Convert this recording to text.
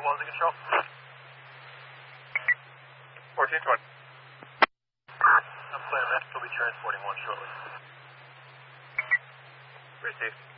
Wellesley Control. 1420. I'm clear, Matt. We'll be transporting one shortly. Received.